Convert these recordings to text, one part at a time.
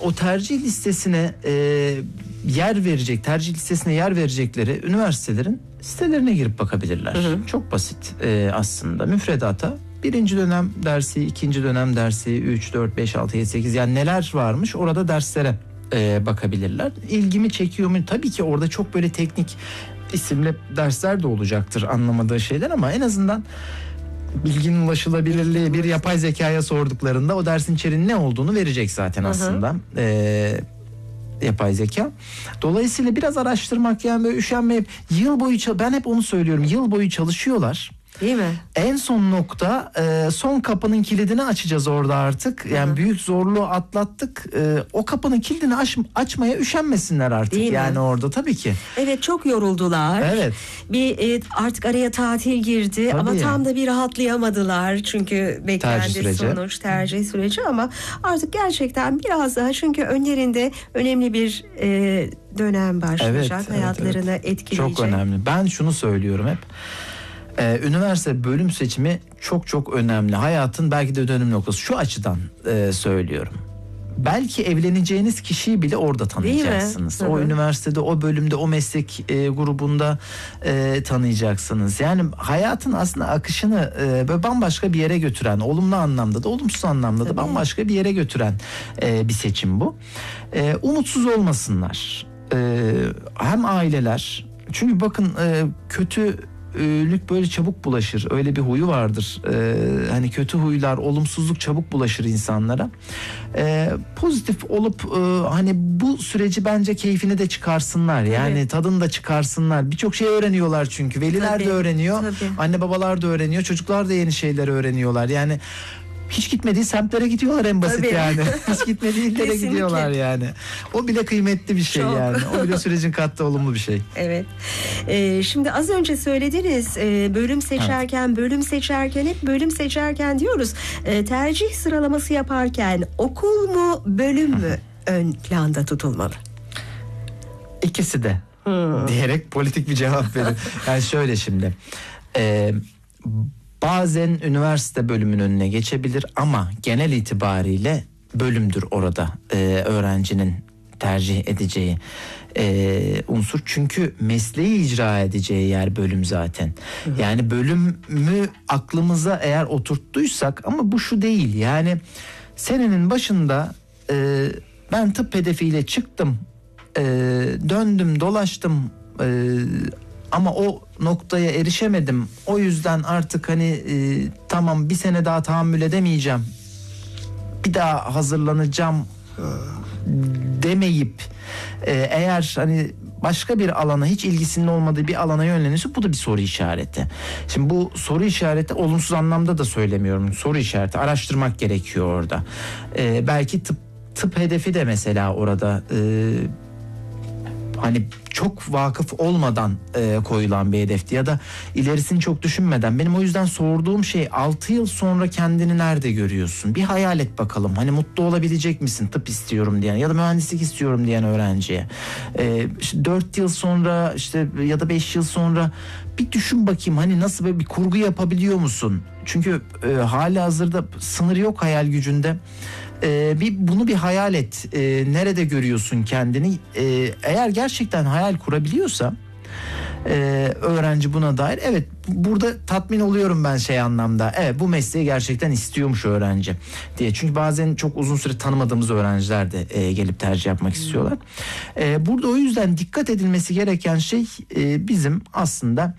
o tercih listesine tercih listesine yer verecekleri üniversitelerin sitelerine girip bakabilirler. Çok basit aslında. Müfredata birinci dönem dersi, ikinci dönem dersi, 3, 4, 5, 6, 7, 8 yani neler varmış orada derslere bakabilirler. İlgimi çekiyor mu? Tabii ki orada çok böyle teknik isimli dersler de olacaktır, anlamadığı şeyler, ama en azından bilginin ulaşılabilirliği, bir yapay zekaya sorduklarında o dersin içeriğinin ne olduğunu verecek zaten aslında. Yapay zeka. Dolayısıyla biraz araştırmak, yani böyle üşenmeyip yıl boyu ben hep onu söylüyorum, yıl boyu çalışıyorlar. Değil mi? En son nokta son kapının kilidini açacağız orada artık. Yani büyük zorluğu atlattık. O kapının kilidini açmaya üşenmesinler artık. Değil yani mi? Orada tabii ki. Evet, çok yoruldular. Evet. Bir artık araya tatil girdi Tabii. ama tam da bir rahatlayamadılar. Çünkü beklendi sonuç, tercih süreci, ama artık gerçekten biraz daha, çünkü önlerinde önemli bir dönem başlayacak. Hayatlarını etkileyecek. Çok önemli. Ben şunu söylüyorum hep. Üniversite bölüm seçimi çok çok önemli. Hayatın belki de dönüm noktası. Şu açıdan söylüyorum. Belki evleneceğiniz kişiyi bile orada tanıyacaksınız. O üniversitede, o bölümde, o meslek grubunda tanıyacaksınız. Yani hayatın aslında akışını böyle bambaşka bir yere götüren, olumlu anlamda da olumsuz anlamda da bambaşka bir yere götüren bir seçim bu. Umutsuz olmasınlar. Hem aileler, çünkü bakın kötülük böyle çabuk bulaşır. Öyle bir huyu vardır. Hani kötü huylar, olumsuzluk çabuk bulaşır insanlara. Pozitif olup hani bu süreci bence keyfini de çıkarsınlar. Yani tadını da çıkarsınlar. Birçok şey öğreniyorlar çünkü. Veliler de öğreniyor. Anne babalar da öğreniyor. Çocuklar da yeni şeyler öğreniyorlar. Yani hiç gitmediği semtlere gidiyorlar en basit yani. Hiç gitmediği illere gidiyorlar yani. O bile kıymetli bir şey yani. O bile sürecin kattığı olumlu bir şey. Evet. Şimdi az önce söylediniz, bölüm seçerken hep bölüm seçerken diyoruz. Tercih sıralaması yaparken okul mu, bölüm mü ön planda tutulmalı? İkisi de diyerek politik bir cevap verin. Yani şöyle şimdi. Bazen üniversite bölümünün önüne geçebilir ama genel itibariyle bölümdür orada öğrencinin tercih edeceği unsur. Çünkü mesleği icra edeceği yer bölüm zaten. Yani bölümü aklımıza eğer oturttuysak, ama bu şu değil yani, senenin başında ben tıp hedefiyle çıktım, döndüm dolaştım, ama o noktaya erişemedim. O yüzden artık hani tamam, bir sene daha tahammül edemeyeceğim, bir daha hazırlanacağım demeyip eğer hani başka bir alana, hiç ilgisinin olmadığı bir alana yönlenirse, bu da bir soru işareti. Şimdi bu soru işareti olumsuz anlamda da söylemiyorum. Soru işareti, araştırmak gerekiyor orada. Belki tıp hedefi de mesela orada hani çok vakıf olmadan koyulan bir hedefti ya da ilerisini çok düşünmeden. Benim o yüzden sorduğum şey, 6 yıl sonra kendini nerede görüyorsun? Bir hayal et bakalım. Hani mutlu olabilecek misin tıp istiyorum diyen ya da mühendislik istiyorum diyen öğrenciye? İşte 4 yıl sonra işte ya da 5 yıl sonra bir düşün bakayım, hani nasıl bir kurgu yapabiliyor musun? Çünkü halihazırda sınır yok hayal gücünde. Bunu bir hayal et. Nerede görüyorsun kendini? Eğer gerçekten hayal kurabiliyorsa öğrenci buna dair, evet, burada tatmin oluyorum ben şey anlamda. Evet, bu mesleği gerçekten istiyormuş öğrenci diye. Çünkü bazen çok uzun süre tanımadığımız öğrenciler de gelip tercih yapmak istiyorlar. Burada o yüzden dikkat edilmesi gereken şey bizim aslında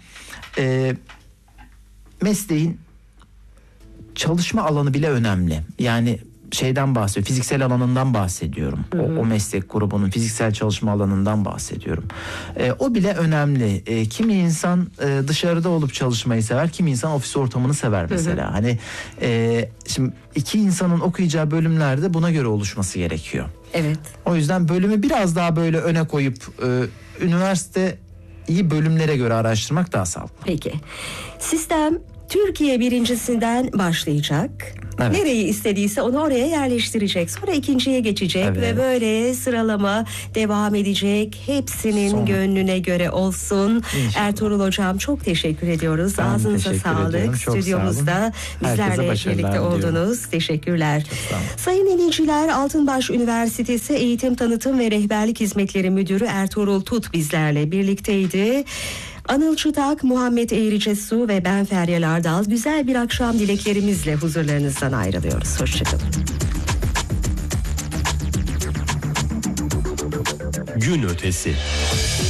mesleğin çalışma alanı bile önemli. Yani şeyden bahsediyorum, fiziksel alanından bahsediyorum. O meslek grubunun fiziksel çalışma alanından bahsediyorum. O bile önemli. Kimi insan dışarıda olup çalışmayı sever, kimi insan ofis ortamını sever mesela. Hani şimdi iki insanın okuyacağı bölümlerde buna göre oluşması gerekiyor. Evet. O yüzden bölümü biraz daha böyle öne koyup üniversiteyi bölümlere göre araştırmak daha sağlıklı. Peki. Sistem Türkiye birincisinden başlayacak. Evet. Nereyi istediyse onu oraya yerleştirecek. Sonra ikinciye geçecek Evet. ve böyle sıralama devam edecek. Hepsinin gönlüne göre olsun. İnşallah. Ertuğrul Hocam çok teşekkür ediyoruz. Ben Ağzınıza teşekkür sağlık. ediyorum. Çok sağ Stüdyomuzda olun. Herkese bizlerle başarılar birlikte diliyorum. oldunuz. Teşekkürler. sağ olun. Sayın dinleyiciler, Altınbaş Üniversitesi Eğitim Tanıtım ve Rehberlik Hizmetleri Müdürü Ertuğrul Tut bizlerle birlikteydi. Anıl Çıtak, Muhammed Eğricesu ve ben Feryal Ardal güzel bir akşam dileklerimizle huzurlarınızdan ayrılıyoruz. Hoşçakalın. Gün ötesi.